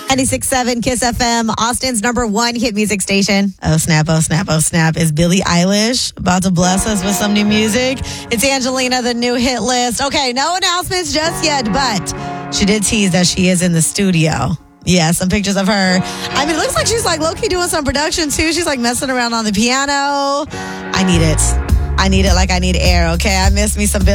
96.7 Kiss FM, Austin's #1 hit music station. Oh snap, oh snap, oh snap. Is Billie Eilish about to bless us with some new music? It's Angelina, the new hit list. Okay, no announcements just yet, but she did tease that she is in the studio. Yeah, some pictures of her. I mean, it looks like she's like low-key doing some production too. She's like messing around on the piano. I need it like I need air, okay? I miss me some